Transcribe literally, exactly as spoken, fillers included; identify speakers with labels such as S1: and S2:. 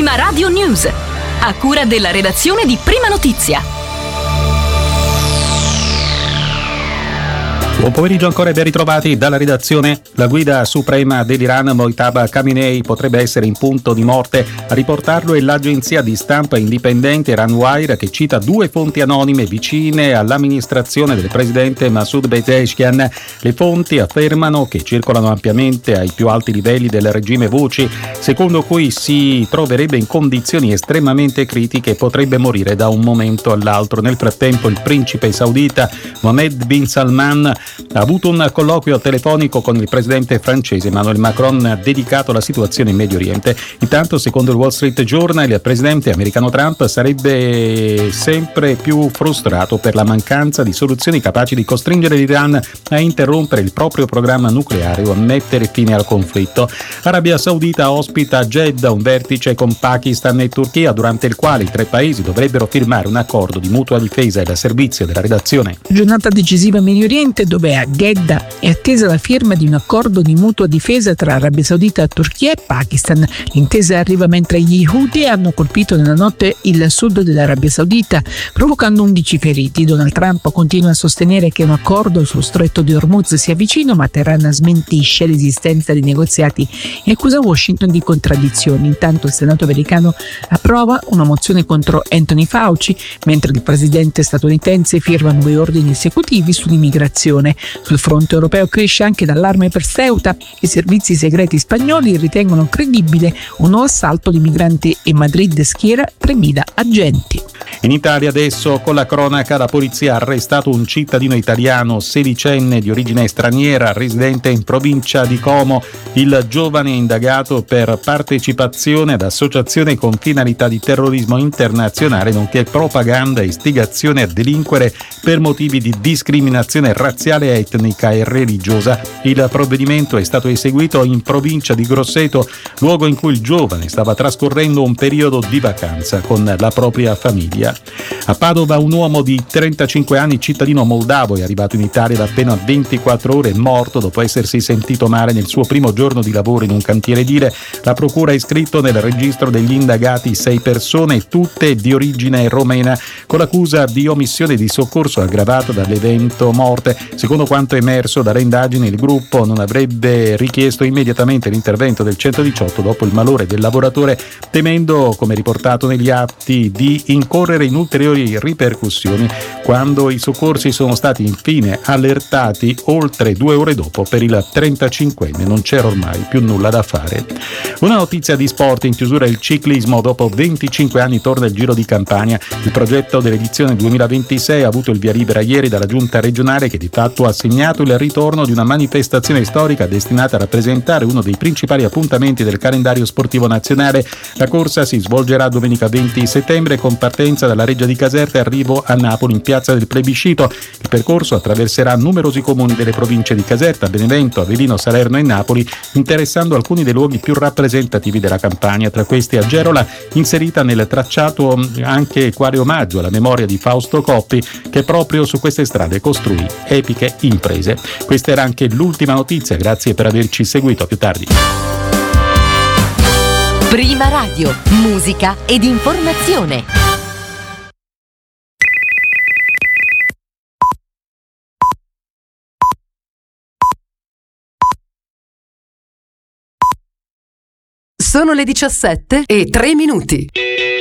S1: Prima Radio News, a cura della redazione di Prima Notizia.
S2: Buon pomeriggio ancora e ben ritrovati dalla redazione. La guida suprema dell'Iran, Mojtaba Khamenei, potrebbe essere in punto di morte. A riportarlo è l'agenzia di stampa indipendente Iranwire, che cita due fonti anonime vicine all'amministrazione del presidente Masoud Pezeshkian. Le fonti affermano che circolano ampiamente ai più alti livelli del regime voci, secondo cui si troverebbe in condizioni estremamente critiche e potrebbe morire da un momento all'altro. Nel frattempo il principe saudita Mohammed bin Salman ha avuto un colloquio telefonico con il presidente francese Emmanuel Macron dedicato alla situazione in Medio Oriente. Intanto, secondo il Wall Street Journal, il presidente americano Trump sarebbe sempre più frustrato per la mancanza di soluzioni capaci di costringere l'Iran a interrompere il proprio programma nucleare o a mettere fine al conflitto. Arabia Saudita ospita a Jeddah un vertice con Pakistan e Turchia, durante il quale i tre paesi dovrebbero firmare un accordo di mutua difesa. Il servizio della redazione.
S3: Giornata decisiva in Medio Oriente, dove a Jeddah è attesa la firma di un accordo di mutua difesa tra Arabia Saudita, Turchia e Pakistan. L'intesa arriva mentre gli Houthi hanno colpito nella notte il sud dell'Arabia Saudita, provocando undici feriti. Donald Trump continua a sostenere che un accordo sullo stretto di Hormuz sia vicino, ma Teheran smentisce l'esistenza di negoziati e accusa Washington di contraddizioni. Intanto il Senato americano approva una mozione contro Anthony Fauci, mentre il presidente statunitense firma nuovi ordini esecutivi sull'immigrazione. Sul fronte europeo cresce anche l'allarme per Ceuta. I servizi segreti spagnoli ritengono credibile un nuovo assalto di migranti e Madrid schiera tremila agenti.
S2: In Italia adesso, con la cronaca, la polizia ha arrestato un cittadino italiano sedicenne di origine straniera residente in provincia di Como. Il giovane è indagato per partecipazione ad associazione con finalità di terrorismo internazionale, nonché propaganda e istigazione a delinquere per motivi di discriminazione razziale, etnica e religiosa. Il provvedimento è stato eseguito in provincia di Grosseto, luogo in cui il giovane stava trascorrendo un periodo di vacanza con la propria famiglia. A Padova un uomo di trentacinque anni, cittadino moldavo, è arrivato in Italia da appena ventiquattro ore, è morto dopo essersi sentito male nel suo primo giorno di lavoro in un cantiere edile. La procura ha iscritto nel registro degli indagati sei persone, tutte di origine romena, con l'accusa di omissione di soccorso aggravata dall'evento morte. Secondo quanto emerso dalle indagini, il gruppo non avrebbe richiesto immediatamente l'intervento del centodiciotto dopo il malore del lavoratore, temendo, come riportato negli atti, di incorrere in ulteriori ripercussioni. Quando i soccorsi sono stati infine allertati oltre due ore dopo, per il trentacinquenne non c'era ormai più nulla da fare. Una notizia di sport: in chiusura il ciclismo. Dopo venticinque anni torna il Giro di Campania. Il progetto dell'edizione duemilaventisei ha avuto il via libera ieri dalla giunta regionale, che di fatto ha segnato il ritorno di una manifestazione storica destinata a rappresentare uno dei principali appuntamenti del calendario sportivo nazionale. La corsa si svolgerà domenica venti settembre con partenza dalla Reggia di Caserta e arrivo a Napoli in piazza del Plebiscito. Il percorso attraverserà numerosi comuni delle province di Caserta, Benevento, Avellino, Salerno e Napoli, interessando alcuni dei luoghi più rappresentativi della Campania. Tra questi Agerola, inserita nel tracciato anche quale omaggio alla memoria di Fausto Coppi, che proprio su queste strade costruì epiche imprese. Questa era anche l'ultima notizia, grazie per averci seguito, a più tardi.
S1: Prima Radio, musica ed informazione.
S4: Sono le diciassette e tre minuti.